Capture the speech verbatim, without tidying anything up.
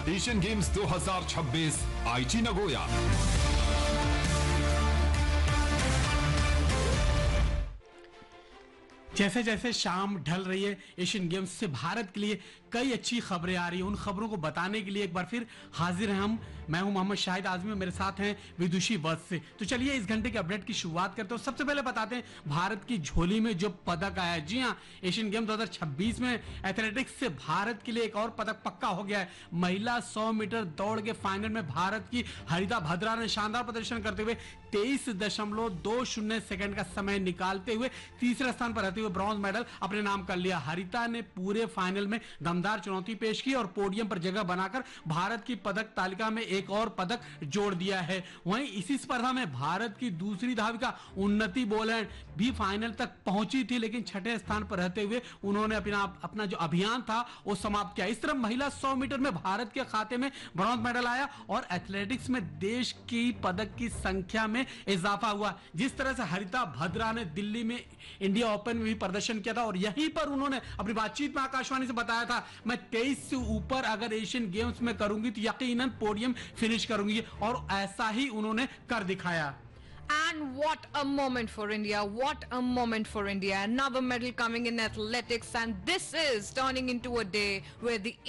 Asian games दो हज़ार छब्बीस आईची नगोया। जैसे जैसे शाम ढल रही है, एशियन गेम्स से भारत के लिए कई अच्छी खबरें आ रही हैं। उन खबरों को बताने के लिए एक बार फिर हाजिर हैं हम। मैं हूं मोहम्मद शाहिद आजमी, मेरे साथ हैं विदुषी वत्स से। तो चलिए इस घंटे के अपडेट की शुरुआत करते हैं। सबसे पहले बताते हैं भारत की झोली में जो पदक आया है। जी हां, एशियन गेम्स दो हज़ार छब्बीस में एथलेटिक्स से भारत के लिए एक और पदक पक्का हो गया है। महिला सौ मीटर दौड़ के फाइनल में भारत की हरिता भद्रा ने शानदार प्रदर्शन करते हुए तेईस दशमलव दो शून्य सेकंड का समय निकालते हुए तीसरे स्थान पर रहते हुए ब्रॉन्ज मेडल अपने नाम कर लिया। हरिता ने पूरे फाइनल में दमदार चुनौती पेश की और पोडियम पर जगह बनाकर भारत की पदक तालिका में एक और पदक जोड़ दिया है। वहीं इसी स्पर्धा में भारत की दूसरी धाविका उन्नति बोलैंड भी फाइनल तक पहुंची थी, लेकिन छठे स्थान पर रहते हुए उन्होंने अपना अपना जो अभियान था वो समाप्त किया। इस तरह महिला सौ मीटर में भारत के खाते में ब्रॉन्ज मेडल आया और एथलेटिक्स में देश की पदक की संख्या में इजाफा हुआ। जिस तरह से हरिता भद्रा ने दिल्ली में इंडिया ओपन में भी प्रदर्शन किया था और यहीं पर उन्होंने अपनी बातचीत में आकाशवाणी से बताया था, मैं तेईस से ऊपर अगर एशियन गेम्स में करूंगी तो यकीनन पोडियम फिनिश करूंगी, और ऐसा ही उन्होंने कर दिखाया। And what a moment for India. What a moment for India. Another medal coming in athletics, and this is turning into a day where the